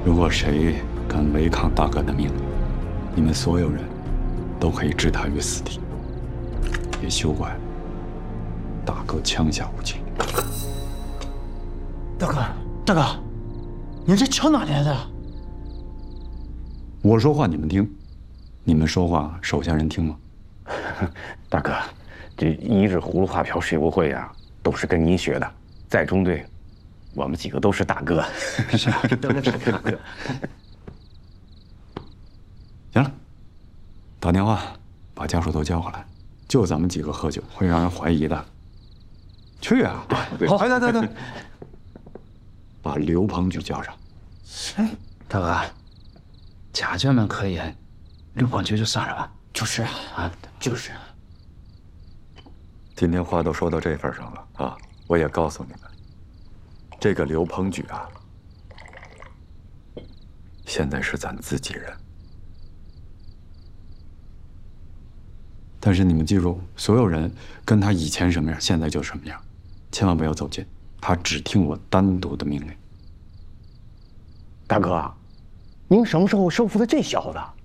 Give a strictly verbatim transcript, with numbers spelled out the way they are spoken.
如果谁敢违抗大哥的命令，你们所有人都可以置他于死地。别休怪大哥枪下无情。 大哥，大哥，你这枪哪来的？ 我说话你们听，你们说话手下人听吗？ 大哥，这一日葫芦画瓢谁不会呀？都是跟您学的。在中队，我们几个都是大哥。 是啊，都是大哥。 行了，打电话把家属都叫过来，就咱们几个喝酒会让人怀疑的。去啊！ 好， 来来来来，把刘鹏举叫上。 哎，大哥，家眷们可以，刘鹏举就算了吧。就是啊，就是。 今天话都说到这份上了啊，我也告诉你们，这个刘鹏举啊，现在是咱自己人。但是你们记住，所有人跟他以前什么样，现在就什么样，千万不要走近，他只听我单独的命令。 大哥，您什么时候收服的这小子？